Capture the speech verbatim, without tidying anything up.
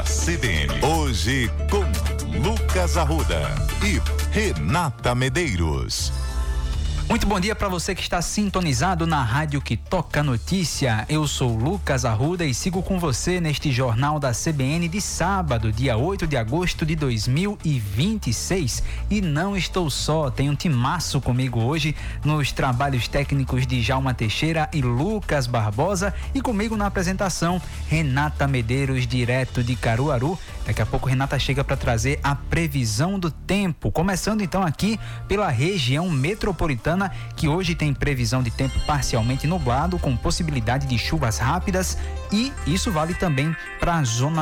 da C B N. Hoje com Lucas Arruda e Renata Medeiros. Muito bom dia para você que está sintonizado na rádio que toca notícia. Eu sou Lucas Arruda e sigo com você neste Jornal da C B N de sábado, dia oito de agosto de dois mil e vinte e seis. E não estou só, tem um timaço comigo hoje nos trabalhos técnicos de Djalma Teixeira e Lucas Barbosa, e comigo na apresentação Renata Medeiros, direto de Caruaru. Daqui a pouco Renata chega para trazer a previsão do tempo, começando então aqui pela região metropolitana, que hoje tem previsão de tempo parcialmente nublado, com possibilidade de chuvas rápidas, e isso vale também para a zona